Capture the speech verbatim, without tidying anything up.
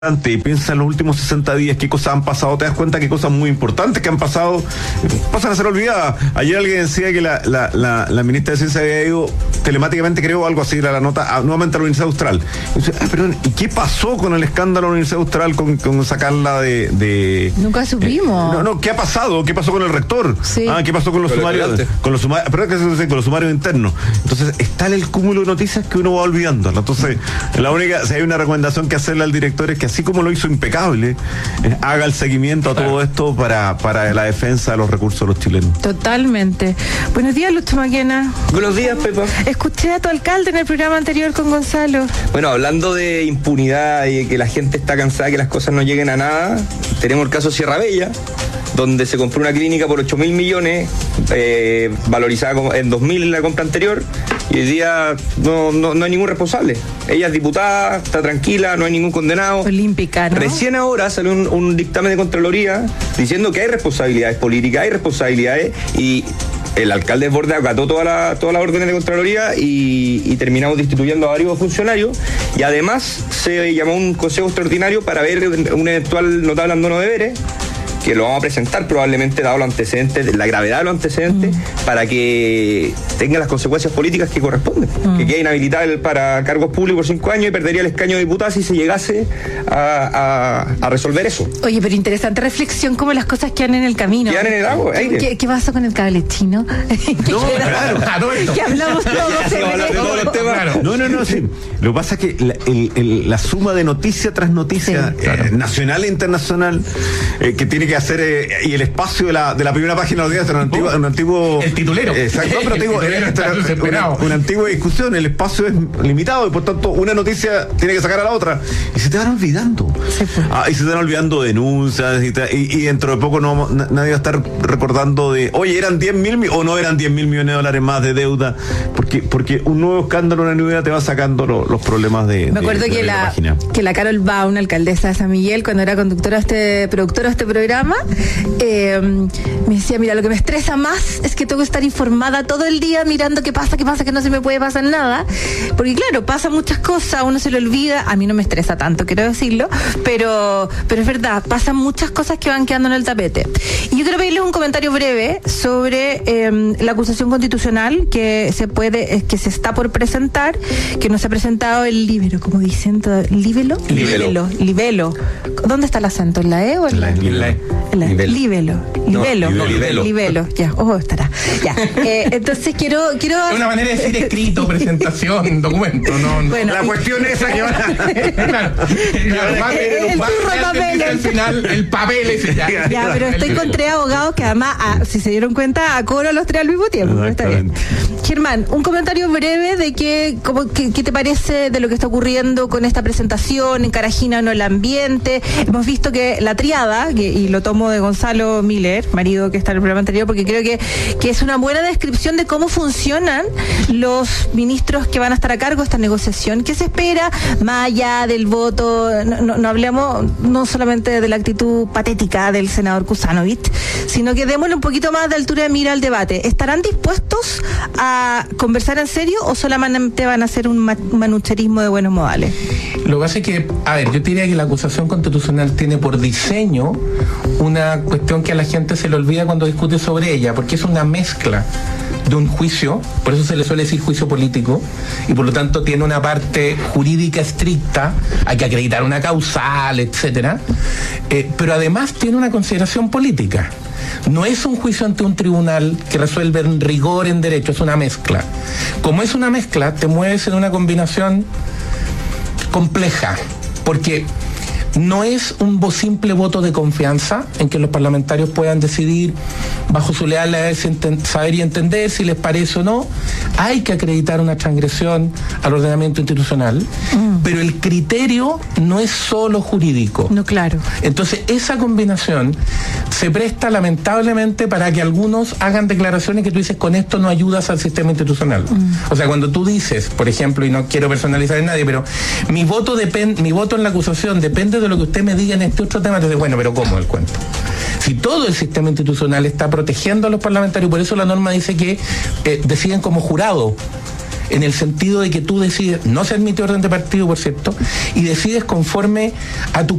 y piensa en los últimos sesenta días qué cosas han pasado, te das cuenta que cosas muy importantes que han pasado pasan a ser olvidadas. Ayer alguien decía que la, la, la, la ministra de Ciencia había ido telemáticamente, creo, algo así, era la nota, a, nuevamente a la Universidad Austral. Y dice, ah, perdón, ¿y qué pasó con el escándalo de la Universidad Austral con, con sacarla de, de nunca supimos? Eh, no, no, ¿qué ha pasado? ¿Qué pasó con el rector? Sí. Ah, ¿qué pasó con los con sumarios? Con los sumarios, perdón, que se dice, con los sumarios internos. Entonces, está en el cúmulo de noticias que uno va olvidando. Entonces, la única, si hay una recomendación que hacerle al director es que así como lo hizo impecable, eh, haga el seguimiento a todo esto para, para la defensa de los recursos de los chilenos. Totalmente. Buenos días, Lucho Maquena. Buenos días, Pepa. Escuché a tu alcalde en el programa anterior con Gonzalo. Bueno, hablando de impunidad y de que la gente está cansada de que las cosas no lleguen a nada, tenemos el caso Sierra Bella, donde se compró una clínica por ocho mil millones, eh, valorizada en dos mil en la compra anterior, y hoy día no, no, no hay ningún responsable. Ella es diputada, está tranquila, no hay ningún condenado. Olímpica, ¿no? Recién ahora salió un, un dictamen de Contraloría diciendo que hay responsabilidades políticas, hay responsabilidades, y el alcalde Desbordes acató todas la, toda las órdenes de Contraloría y, y terminamos destituyendo a varios funcionarios, y además se llamó un consejo extraordinario para ver un eventual notable abandono de deberes, que lo vamos a presentar probablemente dado los antecedentes, la gravedad de los antecedentes, mm. para que tenga las consecuencias políticas que corresponden. Mm. Que quede inhabilitado para cargos públicos por cinco años y perdería el escaño de diputado si se llegase a, a, a resolver eso. Oye, pero interesante reflexión, como las cosas quedan en el camino. Quedan en el agua, aire. ¿Qué, qué pasó con el cable chino? No, claro, claro. Que hablamos todos. Claro. No, no, no, sí. Lo que pasa es que la, el, el, la suma de noticia tras noticia, sí, claro, eh, nacional e internacional, eh, que tiene que hacer, eh, y el espacio de la, de la primera página de los días, un antiguo, un antiguo el titulero. Exacto, pero te digo, una, una antigua discusión, el espacio es limitado y por tanto una noticia tiene que sacar a la otra y se te van olvidando. Sí, pues. Ah, y se te van olvidando denuncias y, te, y, y dentro de poco no nadie va a estar recordando de, oye, eran diez mil o no eran diez mil millones de dólares más de deuda, porque porque un nuevo escándalo, una nueva te va sacando lo, los problemas de. Me acuerdo de, de, que, de la, página. que la Carol Baum, alcaldesa de San Miguel, cuando era conductora de este, productora de este programa, eh, me decía, mira, lo que me estresa más es que tengo que estar informada todo el día mirando qué pasa, qué pasa, que no se me puede pasar nada, porque claro, pasan muchas cosas, uno se lo olvida, a mí no me estresa tanto, quiero decirlo, pero, pero es verdad, pasan muchas cosas que van quedando en el tapete. Y yo quiero pedirles un comentario breve sobre eh, la acusación constitucional que se puede, que se está por presentar, que no se ha presentado el libelo, como dicen, todo, ¿libelo? Libelo. Libelo. ¿Dónde está el acento? ¿En la E o en la E? En la E. Libelo. Libelo. No, libelo. Libelo. Ya, ojo, estará. Ya. Eh, entonces quiero, quiero. Es una manera de decir escrito, presentación, documento, no. Bueno, la y... cuestión es esa que van a. Claro. El papel. Al final, el papel ese ya. Ya, pero estoy con tres abogados que además, ah, si se dieron cuenta, acoro a los tres al mismo tiempo. Está bien. Germán, un comentario breve de qué, cómo, qué, qué te parece de lo que está ocurriendo con esta presentación, en Caragina o no el ambiente. Hemos visto que la triada, que, y lo tomo de Gonzalo Miller, marido que está en el programa anterior, porque creo que, que es una buena descripción de cómo funcionan los ministros que van a estar a cargo de esta negociación. ¿Qué se espera más allá del voto? No, no, no hablemos no solamente de la actitud patética del senador Kuzanovich, sino que démosle un poquito más de altura de mira al debate. ¿Estarán dispuestos a conversar en serio o solamente van a hacer un manucherismo de buenos modales? Lo que pasa es que, a ver, yo diría que la acusación constitucional tiene por diseño una cuestión que a la gente se le olvida cuando discute sobre ella, porque es una mezcla de un juicio, por eso se le suele decir juicio político, y por lo tanto tiene una parte jurídica estricta, hay que acreditar una causal, etcétera, eh, pero además tiene una consideración política. No es un juicio ante un tribunal que resuelve en rigor en derecho, es una mezcla. Como es una mezcla, te mueves en una combinación compleja, porque no es un simple voto de confianza en que los parlamentarios puedan decidir bajo su leal saber y entender si les parece o no. Hay que acreditar una transgresión al ordenamiento institucional, mm. pero el criterio no es solo jurídico. No, claro. Entonces esa combinación se presta lamentablemente para que algunos hagan declaraciones que tú dices, con esto no ayudas al sistema institucional. Mm. O sea, cuando tú dices, por ejemplo, y no quiero personalizar en nadie, pero mi voto depende, mi voto en la acusación depende de lo que usted me diga en este otro tema, entonces, bueno, pero ¿cómo el cuento? Si todo el sistema institucional está protegiendo a los parlamentarios, por eso la norma dice que eh, deciden como jurado. en el sentido de que tú decides, no se admite orden de partido, por cierto, y decides conforme a tu